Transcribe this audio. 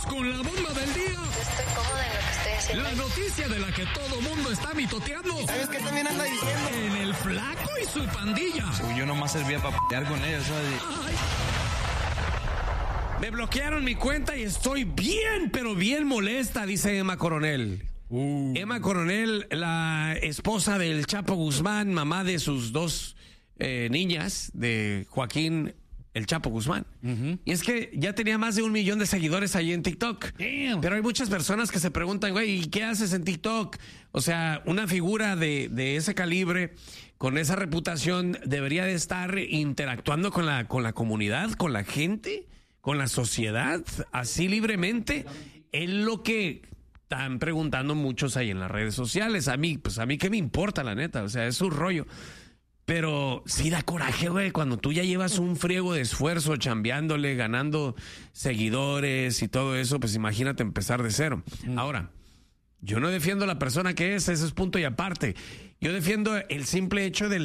con la bomba del día. Estoy cómoda en lo que estoy haciendo. La noticia de la que todo mundo está mitoteando. ¿Sabes qué también anda diciendo? En el Flaco y su pandilla. Yo nomás servía para pelear con ella, ¿sabes? Ay. Me bloquearon mi cuenta y estoy bien, pero bien molesta, dice Emma Coronel. Emma Coronel, la esposa del Chapo Guzmán, mamá de sus dos niñas, de Joaquín el Chapo Guzmán. Y es que ya tenía más de 1 millón de seguidores ahí en TikTok. Damn. Pero hay muchas personas que se preguntan, güey, ¿y qué haces en TikTok? O sea, una figura de ese calibre, con esa reputación, debería de estar interactuando con la comunidad, con la gente, con la sociedad, así libremente. Es lo que están preguntando muchos ahí en las redes sociales. A mí qué me importa, la neta. O sea, es su rollo. Pero sí da coraje, güey, cuando tú ya llevas un friego de esfuerzo chambeándole, ganando seguidores y todo eso, pues imagínate empezar de cero. Ahora, yo no defiendo a la persona que es, ese es punto y aparte. Yo defiendo el simple hecho de